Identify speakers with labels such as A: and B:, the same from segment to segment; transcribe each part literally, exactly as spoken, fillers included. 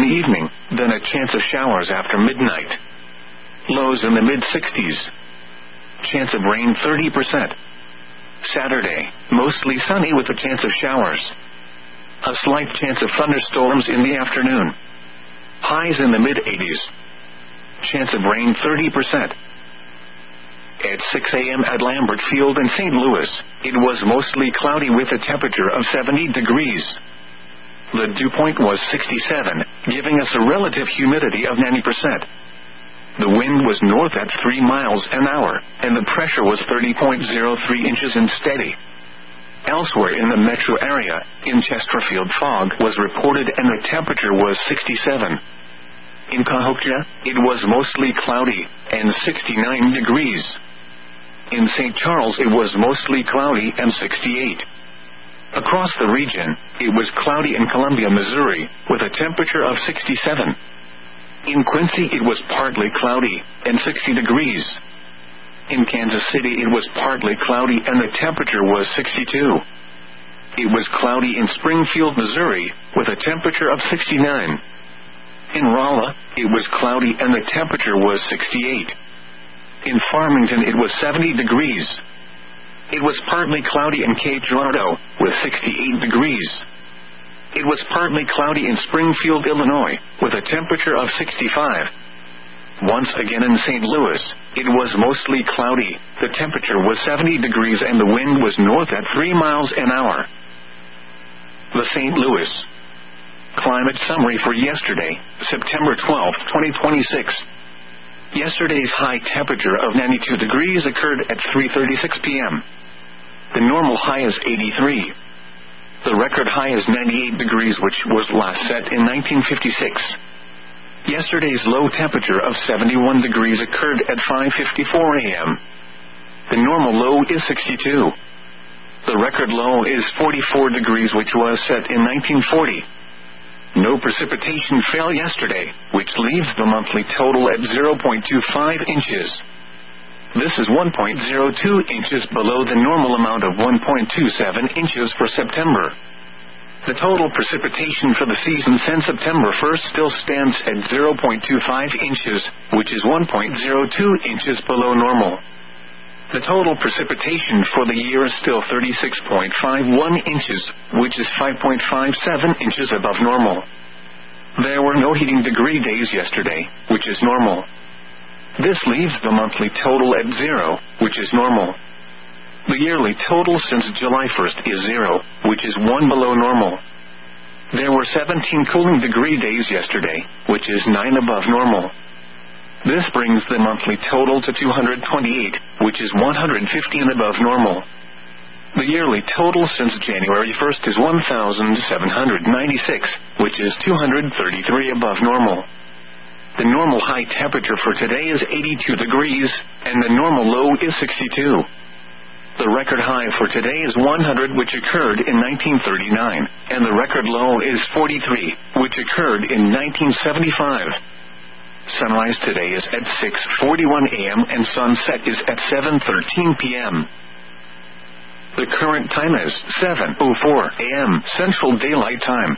A: the evening, then a chance of showers after midnight. Lows in the mid-sixties. Chance of rain thirty percent. Saturday, mostly sunny with a chance of showers. A slight chance of thunderstorms in the afternoon. Highs in the mid-eighties. Chance of rain thirty percent. At six a.m. at Lambert Field in Saint Louis, it was mostly cloudy with a temperature of seventy degrees. The dew point was sixty-seven, giving us a relative humidity of ninety percent. The wind was north at three miles an hour, and the pressure was thirty point zero three inches and steady. Elsewhere in the metro area, in Chesterfield, fog was reported and the temperature was sixty-seven. In Cahokia, it was mostly cloudy, and sixty-nine degrees. In Saint Charles it was mostly cloudy and sixty-eight. Across the region, it was cloudy in Columbia, Missouri, with a temperature of sixty-seven. In Quincy it was partly cloudy, and sixty degrees. In Kansas City it was partly cloudy and the temperature was sixty-two. It was cloudy in Springfield, Missouri, with a temperature of sixty-nine. In Rolla, it was cloudy and the temperature was sixty-eight. In Farmington it was seventy degrees. It was partly cloudy in Cape Girardeau, with sixty-eight degrees. It was partly cloudy in Springfield, Illinois, with a temperature of sixty-five. Once again in Saint Louis, it was mostly cloudy, the temperature was seventy degrees and the wind was north at three miles an hour. The Saint Louis Climate Summary for yesterday, September twelfth, twenty twenty-six. Yesterday's high temperature of ninety-two degrees occurred at three thirty-six p.m. The normal high is eighty-three. The record high is ninety-eight degrees, which was last set in nineteen fifty-six. Yesterday's low temperature of seventy-one degrees occurred at five fifty-four a.m. The normal low is sixty-two. The record low is forty-four degrees, which was set in nineteen forty. No precipitation fell yesterday, which leaves the monthly total at zero point two five inches. This is one point zero two inches below the normal amount of one point two seven inches for September. The total precipitation for the season since September first still stands at zero point two five inches, which is one point zero two inches below normal. The total precipitation for the year is still thirty-six point five one inches, which is five point five seven inches above normal. There were no heating degree days yesterday, which is normal. This leaves the monthly total at zero, which is normal. The yearly total since July first is zero, which is one below normal. There were seventeen cooling degree days yesterday, which is nine above normal. This brings the monthly total to two hundred twenty-eight, which is one hundred fifteen above normal. The yearly total since January first is one thousand seven hundred ninety-six, which is two hundred thirty-three above normal. The normal high temperature for today is eighty-two degrees, and the normal low is sixty-two. The record high for today is one hundred, which occurred in nineteen thirty-nine, and the record low is forty-three, which occurred in nineteen seventy-five. Sunrise today is at six forty-one a.m. and sunset is at seven thirteen p.m. The current time is seven oh four a.m. Central Daylight Time.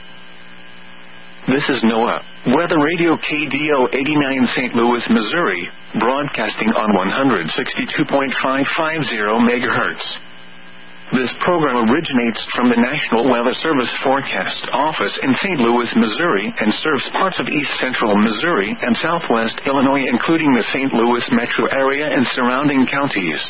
A: This is NOAA Weather Radio K D O eighty-nine Saint Louis, Missouri, broadcasting on one hundred sixty-two point five five zero megahertz. This program originates from the National Weather Service Forecast Office in Saint Louis, Missouri, and serves parts of east central Missouri and southwest Illinois, including the Saint Louis metro area and surrounding counties.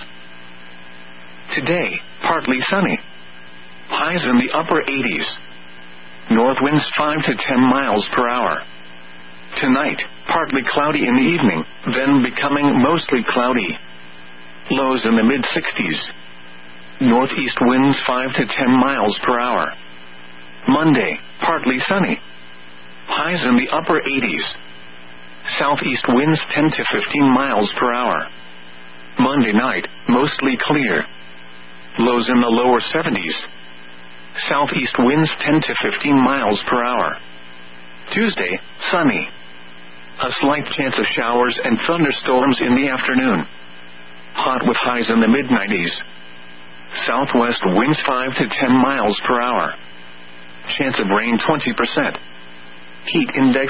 A: Today, partly sunny. Highs in the upper eighties. North winds five to ten miles per hour. Tonight, partly cloudy in the evening, then becoming mostly cloudy. Lows in the mid-sixties. Northeast winds five to ten miles per hour. Monday, partly sunny. Highs in the upper eighties. Southeast winds ten to fifteen miles per hour. Monday night, mostly clear. Lows in the lower seventies. Southeast winds ten to fifteen miles per hour. Tuesday, sunny. A slight chance of showers and thunderstorms in the afternoon. Hot with highs in the mid-nineties. Southwest winds five to ten miles per hour. Chance of rain twenty percent. Heat index